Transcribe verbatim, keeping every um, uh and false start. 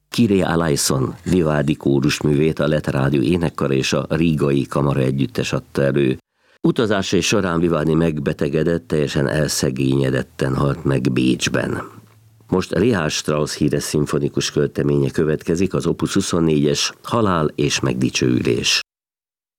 Kyrie eleison Vivaldi kórusművét a Lett Rádió énekkar és a Rigai Kamara Együttes adta elő. Utazásai során Vivaldi megbetegedett, teljesen elszegényedetten halt meg Bécsben. Most Richard Strauss híres szimfonikus költeménye következik, az opus huszonnégyes Halál és megdicsőülés.